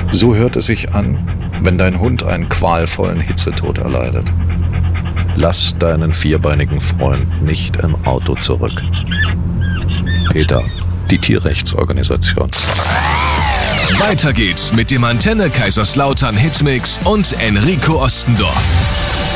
So hört es sich an, wenn dein Hund einen qualvollen Hitzetod erleidet. Lass deinen vierbeinigen Freund nicht im Auto zurück. PETA, die Tierrechtsorganisation. Weiter geht's mit dem Antenne Kaiserslautern Hitmix und Enrico Ostendorf.